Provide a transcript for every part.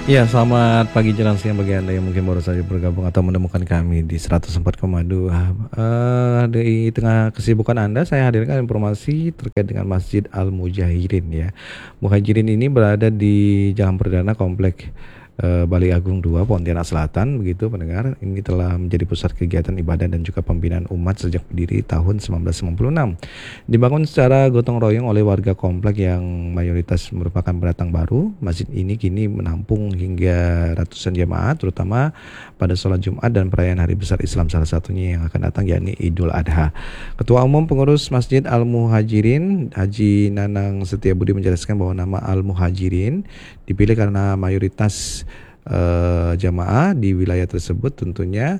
Ya, selamat pagi jelang siang bagi Anda yang mungkin baru saja bergabung atau menemukan kami di 104,2. Di tengah kesibukan Anda, saya hadirkan informasi terkait dengan Masjid Al-Mujahirin ya. Muhajirin ini berada di Jalan Perdana Komplek Bali Agung 2, Pontianak Selatan, begitu pendengar. Ini telah menjadi pusat kegiatan ibadah dan juga pembinaan umat sejak berdiri tahun 1996. Dibangun secara gotong royong oleh warga komplek yang mayoritas merupakan pendatang baru. Masjid ini kini menampung hingga ratusan jemaah, terutama pada sholat Jumat dan perayaan Hari Besar Islam, salah satunya yang akan datang yakni Idul Adha. Ketua Umum Pengurus Masjid Al-Muhajirin, Haji Nanang Setiabudi, menjelaskan bahwa nama Al-Muhajirin dipilih karena mayoritas jamaah di wilayah tersebut tentunya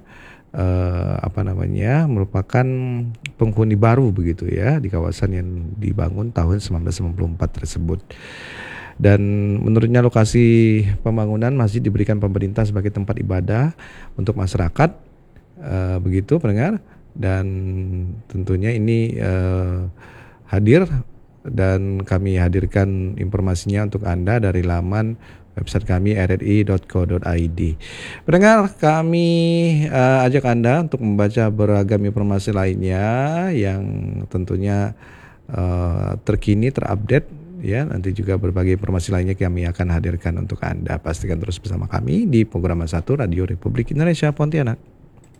merupakan penghuni baru begitu ya di kawasan yang dibangun tahun 1994 tersebut. Dan menurutnya lokasi pembangunan masjid diberikan pemerintah sebagai tempat ibadah untuk masyarakat, begitu pendengar. Dan tentunya ini hadir dan kami hadirkan informasinya untuk Anda dari laman website kami rri.co.id. Pendengar, kami ajak Anda untuk membaca beragam informasi lainnya yang tentunya terkini, terupdate ya. Nanti juga berbagai informasi lainnya kami akan hadirkan untuk Anda. Pastikan terus bersama kami di program 1 Radio Republik Indonesia Pontianak.